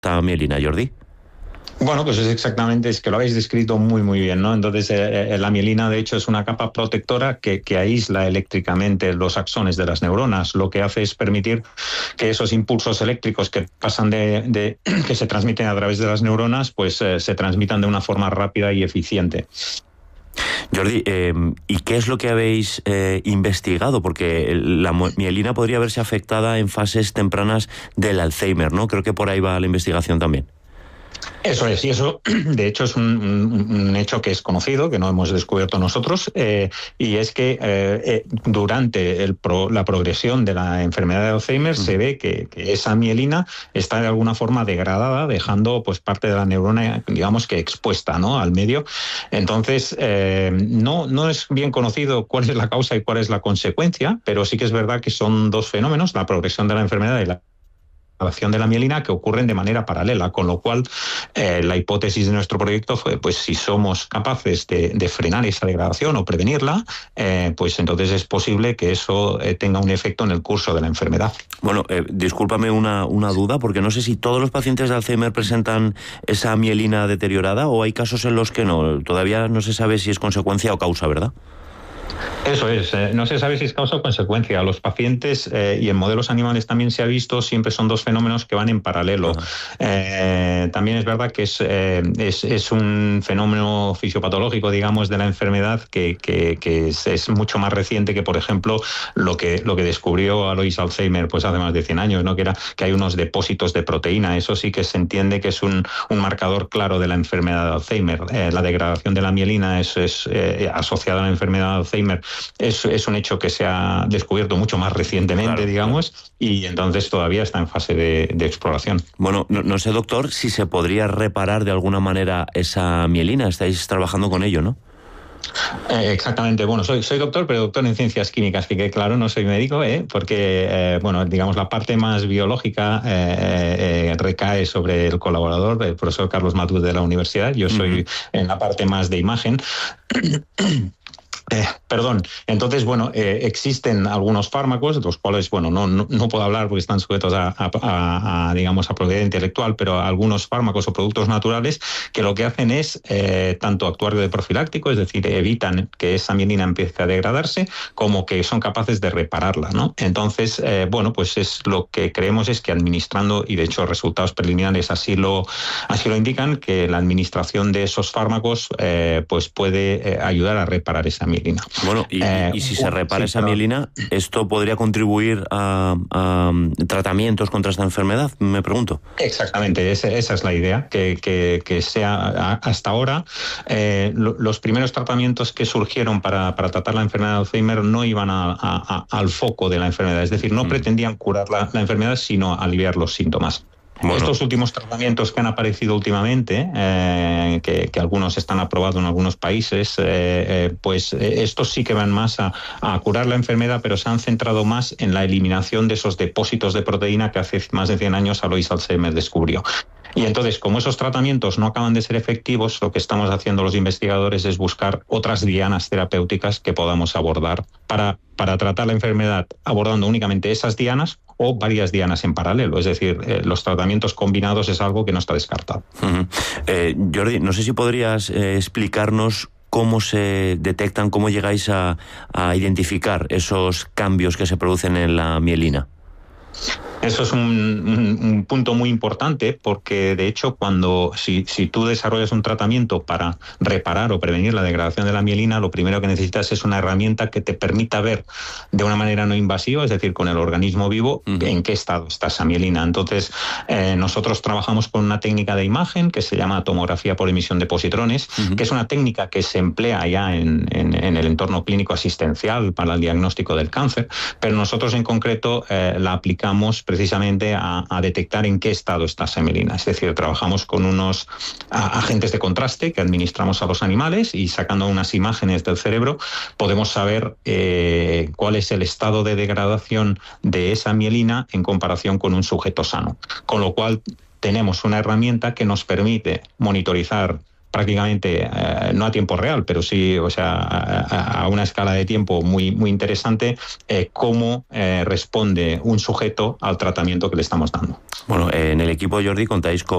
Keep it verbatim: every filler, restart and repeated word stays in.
esta mielina, Jordi? Bueno, pues es exactamente, es que lo habéis descrito muy, muy bien, ¿no? Entonces, eh, la mielina, de hecho, es una capa protectora que, que aísla eléctricamente los axones de las neuronas. Lo que hace es permitir que esos impulsos eléctricos que pasan de, de que se transmiten a través de las neuronas, pues eh, se transmitan de una forma rápida y eficiente. Jordi, eh, ¿y qué es lo que habéis eh, investigado? Porque la mielina podría verse afectada en fases tempranas del Alzheimer, ¿no? Creo que por ahí va la investigación también. Eso es, y eso de hecho es un, un, un hecho que es conocido, que no hemos descubierto nosotros, eh, y es que eh, eh, durante el pro, la progresión de la enfermedad de Alzheimer mm. se ve que, que esa mielina está de alguna forma degradada, dejando pues parte de la neurona, digamos que expuesta, ¿no?, al medio. Entonces, eh, no, no es bien conocido cuál es la causa y cuál es la consecuencia, pero sí que es verdad que son dos fenómenos, la progresión de la enfermedad y la acción de la mielina, que ocurren de manera paralela, con lo cual eh, la hipótesis de nuestro proyecto fue, pues si somos capaces de, de frenar esa degradación o prevenirla, eh, pues entonces es posible que eso eh, tenga un efecto en el curso de la enfermedad. Bueno, eh, discúlpame una, una duda, porque no sé si todos los pacientes de Alzheimer presentan esa mielina deteriorada o hay casos en los que no. Todavía no se sabe si es consecuencia o causa, ¿verdad? Eso es, eh, no se sabe si es causa o consecuencia. Los pacientes, eh, y en modelos animales también se ha visto, siempre son dos fenómenos que van en paralelo. Eh, también es verdad que es, eh, es, es un fenómeno fisiopatológico, digamos, de la enfermedad que, que, que es, es mucho más reciente que, por ejemplo, lo que, lo que descubrió Alois Alzheimer pues hace más de cien años, ¿no?, que era que hay unos depósitos de proteína. Eso sí que se entiende que es un, un marcador claro de la enfermedad de Alzheimer. Eh, la degradación de la mielina es, es eh, asociada a la enfermedad de Alzheimer. Es, es un hecho que se ha descubierto mucho más recientemente, claro, digamos, claro. Y entonces todavía está en fase de, de exploración. Bueno, no, no sé, doctor, si se podría reparar de alguna manera esa mielina. Estáis trabajando con ello, ¿no? Eh, exactamente. Bueno, soy, soy doctor, pero doctor en ciencias químicas, que, que claro, no soy médico, ¿eh? porque, eh, bueno, digamos, la parte más biológica eh, eh, recae sobre el colaborador, el profesor Carlos Matut de la universidad. Yo soy uh-huh. en la parte más de imagen. Eh, perdón, entonces, bueno, eh, existen algunos fármacos, de los cuales, bueno, no, no, no puedo hablar porque están sujetos a, a, a, a, digamos, a propiedad intelectual, pero algunos fármacos o productos naturales que lo que hacen es eh, tanto actuar de profiláctico, es decir, evitan que esa mielina empiece a degradarse, como que son capaces de repararla, ¿no? Entonces, eh, bueno, pues es lo que creemos es que administrando, y de hecho resultados preliminares así lo, así lo indican, que la administración de esos fármacos eh, pues puede eh, ayudar a reparar esa mielina. Bueno, y, eh, y si se repara sí, esa pero... mielina, ¿esto podría contribuir a, a tratamientos contra esta enfermedad? Me pregunto. Exactamente, esa, esa es la idea, que, que, que sea hasta ahora eh, lo, los primeros tratamientos que surgieron para, para tratar la enfermedad de Alzheimer no iban a, a, a, al foco de la enfermedad, es decir, no mm. pretendían curar la, la enfermedad, sino aliviar los síntomas. Bueno. Estos últimos tratamientos que han aparecido últimamente, eh, que, que algunos están aprobados en algunos países, eh, eh, pues eh, estos sí que van más a, a curar la enfermedad, pero se han centrado más en la eliminación de esos depósitos de proteína que hace más de cien años Alois Alzheimer descubrió. Y entonces, como esos tratamientos no acaban de ser efectivos, lo que estamos haciendo los investigadores es buscar otras dianas terapéuticas que podamos abordar para, para tratar la enfermedad abordando únicamente esas dianas o varias dianas en paralelo. Es decir, eh, los tratamientos combinados es algo que no está descartado. Uh-huh. eh, Jordi, no sé si podrías eh, explicarnos cómo se detectan, cómo llegáis a, a identificar esos cambios que se producen en la mielina. Eso es un, un, un punto muy importante porque, de hecho, cuando si, si tú desarrollas un tratamiento para reparar o prevenir la degradación de la mielina, lo primero que necesitas es una herramienta que te permita ver de una manera no invasiva, es decir, con el organismo vivo, uh-huh. en qué estado está esa mielina. Entonces, eh, nosotros trabajamos con una técnica de imagen que se llama tomografía por emisión de positrones, uh-huh. que es una técnica que se emplea ya en, en, en el entorno clínico asistencial para el diagnóstico del cáncer, pero nosotros en concreto eh, la aplicamos precisamente a, a detectar en qué estado está esa mielina. Es decir, trabajamos con unos a, agentes de contraste que administramos a los animales y sacando unas imágenes del cerebro podemos saber eh, cuál es el estado de degradación de esa mielina en comparación con un sujeto sano. Con lo cual tenemos una herramienta que nos permite monitorizar prácticamente, eh, no a tiempo real, pero sí, o sea, a, a una escala de tiempo muy, muy interesante, eh, cómo eh, responde un sujeto al tratamiento que le estamos dando. Bueno, eh, en el equipo, Jordi, contáis con